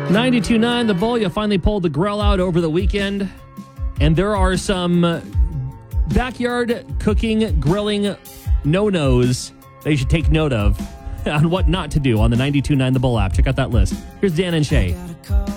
92.9 The Bull, you finally pulled the grill out over the weekend. And there are some backyard cooking, grilling no-nos that you should take note of on what not to do on the 92.9 The Bull app. Check out that list. Here's Dan and Shay.